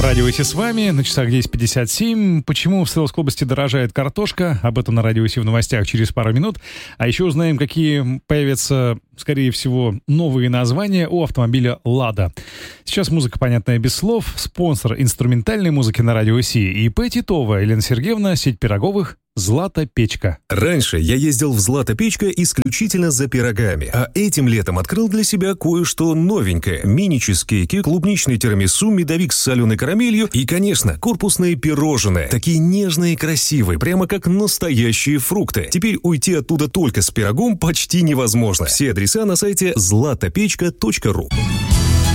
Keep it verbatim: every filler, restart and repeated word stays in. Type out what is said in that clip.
Радио Си с вами, на часах десять пятьдесят семь. Почему в Свердловской области дорожает картошка? Об этом на Радио Си в новостях через пару минут. А еще узнаем, какие появятся, скорее всего, новые названия у автомобиля «Лада». Сейчас музыка, понятная без слов. Спонсор инструментальной музыки на Радио Си. ИП Титова Елена Сергеевна, сеть пироговых «Злата-печка». Раньше я ездил в «Злата-печка» исключительно за пирогами, а этим летом открыл для себя кое-что новенькое. Мини-чизкейки, клубничный тирамису, медовик с соленой карамелью и, конечно, корпусные пирожные. Такие нежные и красивые, прямо как настоящие фрукты. Теперь уйти оттуда только с пирогом почти невозможно. Все адреса на сайте златопечка точка ру.